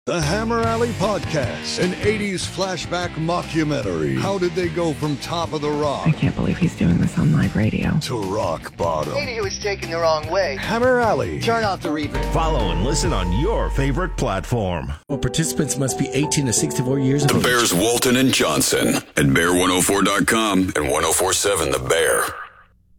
The Hammer Alley Podcast, an 80s flashback mockumentary. How did they go from top of the rock? I can't believe he's doing this on live radio. To rock bottom. Maybe he was taken the wrong way. Hammer Alley. Turn off the reverb. Follow and listen on your favorite platform. Well, participants must be 18 to 64 years of age. The Bears Walton and Johnson at Bear104.com and 104.7 The Bear.